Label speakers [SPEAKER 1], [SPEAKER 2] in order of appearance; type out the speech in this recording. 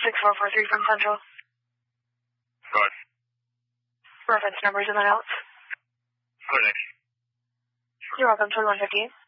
[SPEAKER 1] 6443 from Central.
[SPEAKER 2] Good.
[SPEAKER 1] Reference numbers in the notes.
[SPEAKER 2] Clinic.
[SPEAKER 1] You're welcome, 2158.